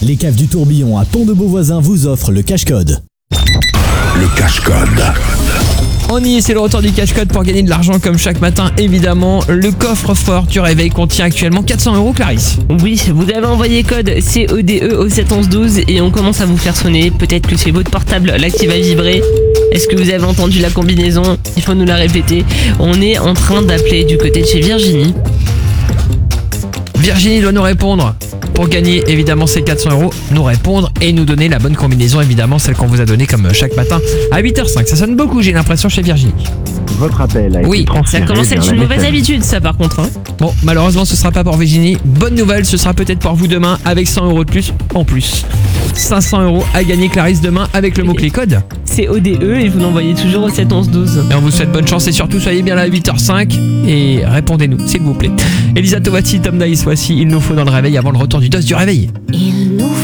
Les caves du tourbillon à Pont-de-Beauvoisin vous offrent le cache-code. Le cache-code. On y est, c'est le retour du cache-code pour gagner de l'argent comme chaque matin, évidemment. Le coffre-fort du réveil contient actuellement 400 €, Clarisse. Oui, vous avez envoyé code CODE au 71112 et on commence à vous faire sonner. Peut-être que c'est votre portable là qui va vibrer. Est-ce que vous avez entendu la combinaison? Il faut nous la répéter. On est en train d'appeler du côté de chez Virginie. Virginie doit nous répondre pour gagner évidemment ces 400 €, nous répondre et nous donner la bonne combinaison, évidemment celle qu'on vous a donnée comme chaque matin à 8h05. Ça sonne beaucoup, j'ai l'impression, chez Virginie. Votre appel a été transféré. Ça commence à être vers une la mauvaise messagerie. habitude ça par contre. Bon, malheureusement ce sera pas pour Virginie. Bonne nouvelle, ce sera peut-être pour vous demain avec 100 € de plus en plus. 500 € à gagner, Clarisse, demain avec le mot-clé code. CODE et vous l'envoyez toujours au 71112. Et on vous souhaite bonne chance et surtout soyez bien là à 8h05 et répondez-nous s'il vous plaît. Elisa Tovati, Tom Dice, voici Il nous faut dans le réveil avant le retour du DOS du réveil. Il nous